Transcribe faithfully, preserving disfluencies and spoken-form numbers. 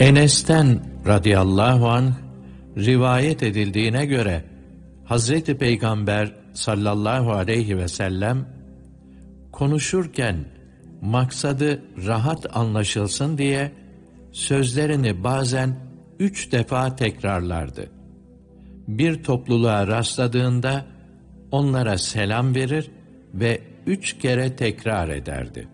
Enes'ten radıyallahu anh rivayet edildiğine göre Hazreti Peygamber sallallahu aleyhi ve sellem konuşurken maksadı rahat anlaşılsın diye sözlerini bazen üç defa tekrarlardı. Bir topluluğa rastladığında onlara selam verir ve üç kere tekrar ederdi.